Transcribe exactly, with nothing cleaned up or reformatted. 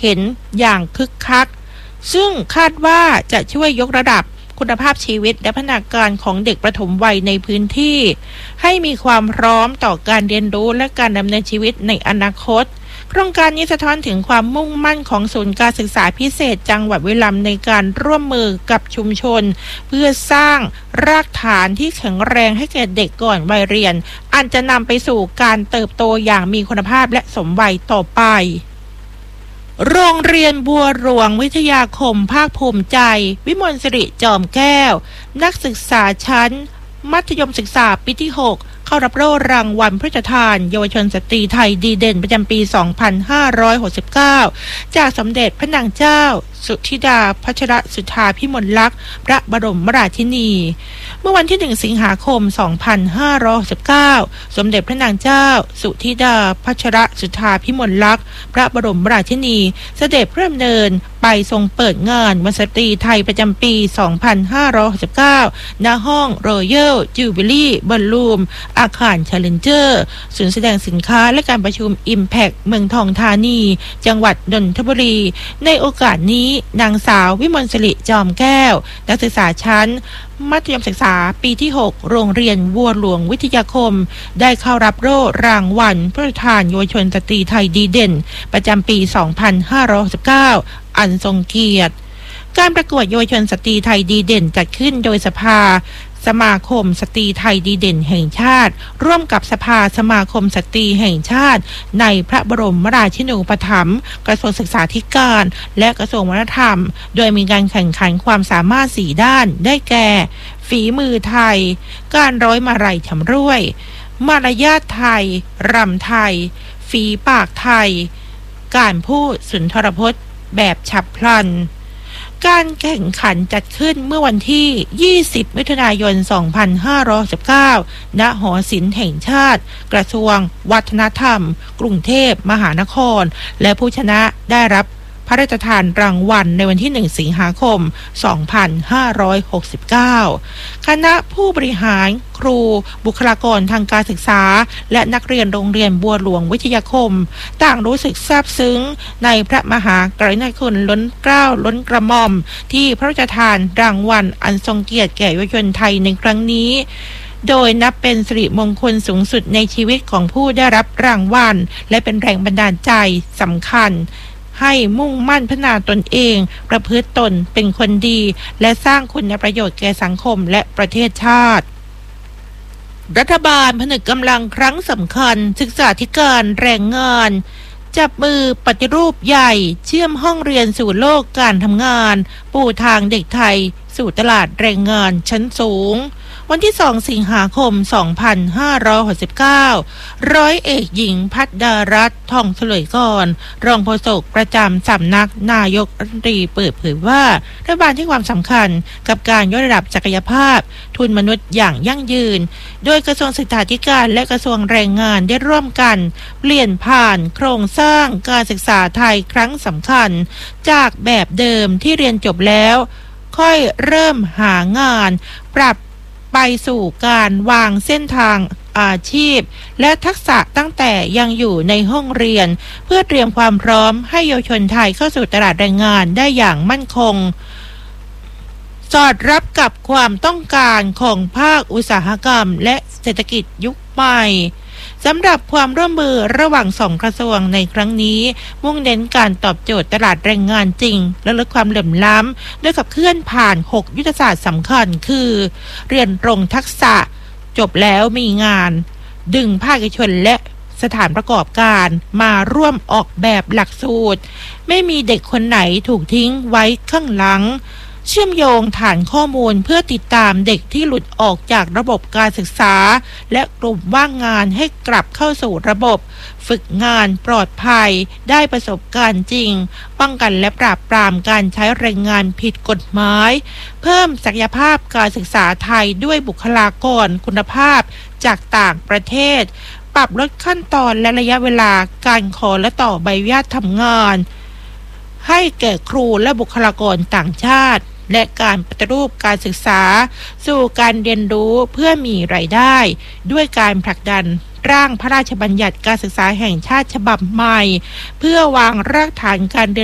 เห็นอย่างคึกคักซึ่งคาดว่าจะช่วยยกระดับคุณภาพชีวิตและพัฒนาการของเด็กประถมวัยในพื้นที่ให้มีความพร้อมต่อการเรียนรู้และการดำเนินชีวิตในอนาคตโครงการนี้สะท้อนถึงความมุ่งมั่นของศูนย์การศึกษาพิเศษจังหวัดบุรีรัมย์ในการร่วมมือกับชุมชนเพื่อสร้างรากฐานที่แข็งแรงให้แก่เด็กก่อนวัยเรียนอันจะนำไปสู่การเติบโตอย่างมีคุณภาพและสมวัยต่อไปโรงเรียนบัวหลวงวิทยาคมภาคภูมิใจวิมลสิริจอมแก้วนักศึกษาชั้นมัธยมศึกษาปีที่หกเข้ารับโล่รางวัลพระราชทานเยาวชนสตรีไทยดีเด่นประจำปี สองพันห้าร้อยหกสิบเก้า จากสมเด็จพระนางเจ้าสุธิดาพัชรสุธาพิมลลักษณ์พระบรมราชินีเมื่อวันที่หนึ่งสิงหาคม สองพันห้าร้อยหกสิบเก้า สมเด็จพระนางเจ้าสุธิดาพัชรสุธาพิมลลักษณ์พระบรมราชินีเสด็จพระดำเนินไปทรงเปิดงานวันสตรีไทยประจำปี สองพันห้าร้อยหกสิบเก้า ณ ห้อง Royal Jubilee Ballroom อาคาร Challenger ศูนย์แสดงสินค้าและการประชุม Impact เมืองทองธานีจังหวัดนนทบุรีในโอกาสนี้นางสาววิมลสิริจอมแก้วนักศึกษาชั้นมัธยมศึกษาปีที่หกโรงเรียนบัวหลวงวิทยาคมได้เข้ารับโล่รางวัลพระราชทานเยาวชนสตรีไทยดีเด่นประจำปี สองพันห้าร้อยหกสิบเก้า อันทรงเกียรติการประกวดเยาวชนสตรีไทยดีเด่นจัดขึ้นโดยสภาสมาคมสตรีไทยดีเด่นแห่งชาติร่วมกับสภาสมาคมสตรีแห่งชาติในพระบรมราชินูปถัมภ์กระทรวงศึกษาธิการและกระทรวงวัฒนธรรมโดยมีการแข่งขันความสามารถสี่ด้านได้แก่ฝีมือไทยการร้อยมาลัยชำร่วยมารยาทไทยรำไทยฝีปากไทยการพูดสุนทรพจน์แบบฉับพลันการแข่งขันจัดขึ้นเมื่อวันที่ ยี่สิบ มิถุนายน สองพันห้าร้อยสิบเก้า ณ หอศิลป์แห่งชาติกระทรวงวัฒนธรรมกรุงเทพมหานครและผู้ชนะได้รับพระราชทานรางวัลในวันที่ หนึ่ง สิงหาคม สองพันห้าร้อยหกสิบเก้า คณะผู้บริหารครูบุคลากรทางการศึกษาและนักเรียนโรงเรียนบัวหลวงวิทยาคมต่างรู้สึกซาบซึ้งในพระมหากรุณาธิคุณล้นเกล้าล้นกระหม่อมที่พระราชทานรางวัลอันทรงเกียรติแก่เยาวชนไทยในครั้งนี้โดยนับเป็นสิริมงคลสูงสุดในชีวิตของผู้ได้รับรางวัลและเป็นแรงบันดาลใจสำคัญให้มุ่งมั่นพัฒนาตนเองประพฤติตนเป็นคนดีและสร้างคุณประโยชน์แก่สังคมและประเทศชาติรัฐบาลผนึกกำลังครั้งสำคัญศึกษาธิการแรงงานจับมือปฏิรูปใหญ่เชื่อมห้องเรียนสู่โลกการทำงานปูทางเด็กไทยสู่ตลาดแรงงานชั้นสูงวันที่สองสิงหาคม สองพันห้าร้อยหกสิบเก้า ร้อยเอกหญิงภัทรรัตน์ทองเฉลยก่อนรองโฆษกประจำสำนักนายกรัฐมนตรีเปิดเผยว่ารัฐบาลให้ความสำคัญกับการยกระดับศักยภาพทุนมนุษย์อย่างยั่งยืนโดยกระทรวงศึกษาธิการและกระทรวงแรงงานได้ร่วมกันเปลี่ยนผ่านโครงสร้างการศึกษาไทยครั้งสำคัญจากแบบเดิมที่เรียนจบแล้วค่อยเริ่มหางานปรับไปสู่การวางเส้นทางอาชีพและทักษะตั้งแต่ยังอยู่ในห้องเรียนเพื่อเตรียมความพร้อมให้เยาวชนไทยเข้าสู่ตลาดแรงงานได้อย่างมั่นคงสอดรับกับความต้องการของภาคอุตสาหกรรมและเศรษฐกิจยุคใหม่สำหรับความร่วมมือระหว่างสองกระทรวงในครั้งนี้มุ่งเน้นการตอบโจทย์ตลาดแรงงานจริงและลดความเหลื่อมล้ำโดยขับเคลื่อนผ่านหกยุทธศาสตร์สำคัญคือเรียนตรงทักษะจบแล้วมีงานดึงภาคเอกชนและสถานประกอบการมาร่วมออกแบบหลักสูตรไม่มีเด็กคนไหนถูกทิ้งไว้ข้างหลังเชื่อมโยงฐานข้อมูลเพื่อติดตามเด็กที่หลุดออกจากระบบการศึกษาและกลุ่มว่างงานให้กลับเข้าสู่ระบบฝึกงานปลอดภัยได้ประสบการณ์จริงป้องกันและปราบปรามการใช้แรงงานผิดกฎหมายเพิ่มศักยภาพการศึกษาไทยด้วยบุคลากรคุณภาพจากต่างประเทศปรับลดขั้นตอนและระยะเวลาการขอและต่อใบอนุญาตทำงานให้แก่ครูและบุคลากรต่างชาติและการปฏิรูปการศึกษาสู่การเรียนรู้เพื่อมีรายได้ด้วยการผลักดันร่างพระราชบัญญัติการศึกษาแห่งชาติฉบับใหม่เพื่อวางรากฐานการเรียน